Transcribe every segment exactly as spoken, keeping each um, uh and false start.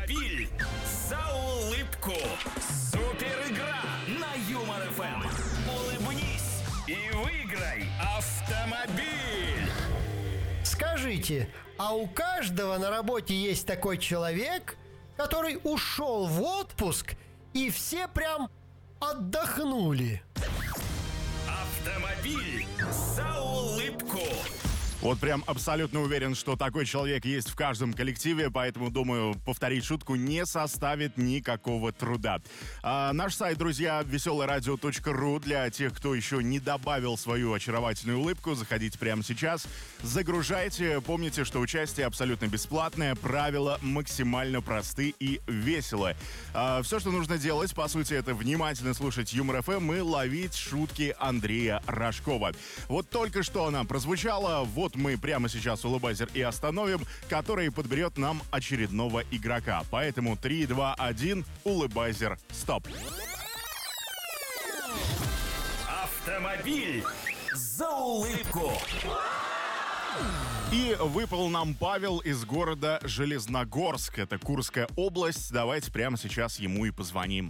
Автомобиль за улыбку. Супер игра на Юмор эф эм. Улыбнись и выиграй автомобиль. Скажите, а у каждого на работе есть такой человек, который ушел в отпуск, и все прям отдохнули? Автомобиль за улыбку. Вот прям абсолютно уверен, что такой человек есть в каждом коллективе, поэтому, думаю, повторить шутку не составит никакого труда. А, наш сайт, друзья, веселое радио точка ру. Для тех, кто еще не добавил свою очаровательную улыбку, заходите прямо сейчас, загружайте. Помните, что участие абсолютно бесплатное, правила максимально просты и весело. А, все, что нужно делать, по сути, это внимательно слушать Юмор эф эм и ловить шутки Андрея Рожкова. Вот только что она прозвучала, вот мы прямо сейчас улыбайзер и остановим, который подберет нам очередного игрока. Поэтому три, два, один, улыбайзер, стоп. Автомобиль за улыбку. И выпал нам Павел из города Железногорск. Это Курская область. Давайте прямо сейчас ему и позвоним.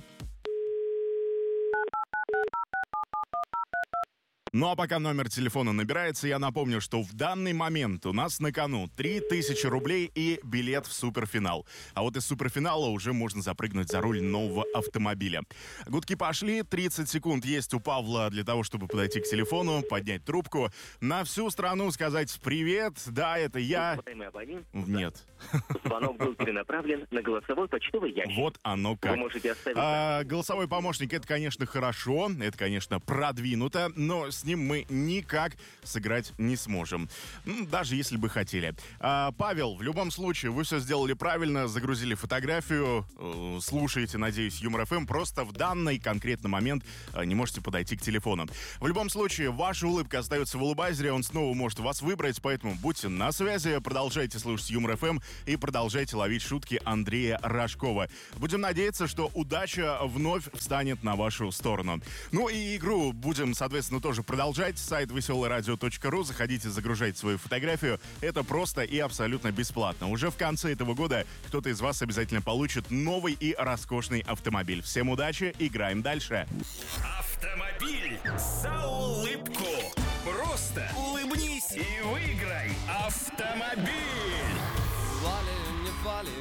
Ну а пока номер телефона набирается, я напомню, что в данный момент у нас на кону три тысячи рублей и билет в суперфинал. А вот из суперфинала уже можно запрыгнуть за руль нового автомобиля. Гудки пошли, тридцать секунд есть у Павла для того, чтобы подойти к телефону, поднять трубку, на всю страну сказать «Привет, да, это я». Нет. Звонок был перенаправлен на голосовой почтовый ящик. Вот оно как. Вы можете оставить... А, голосовой помощник, это, конечно, хорошо, это, конечно, продвинуто, но с ним мы никак сыграть не сможем. Ну, даже если бы хотели. А, Павел, в любом случае, вы все сделали правильно, загрузили фотографию, э, слушаете, надеюсь, Юмор эф эм, просто в данный конкретный момент э, не можете подойти к телефону. В любом случае, ваша улыбка остается в улыбайзере, он снова может вас выбрать, поэтому будьте на связи, продолжайте слушать Юмор эф эм и продолжайте ловить шутки Андрея Рожкова. Будем надеяться, что удача вновь встанет на вашу сторону. Ну и игру будем, соответственно, тоже продолжать. Сайт веселое радио точка ру. Заходите, загружайте свою фотографию. Это просто и абсолютно бесплатно. Уже в конце этого года кто-то из вас обязательно получит новый и роскошный автомобиль. Всем удачи, играем дальше. Автомобиль за улыбку. Просто улыбнись и выиграй автомобиль. Звали, не звали,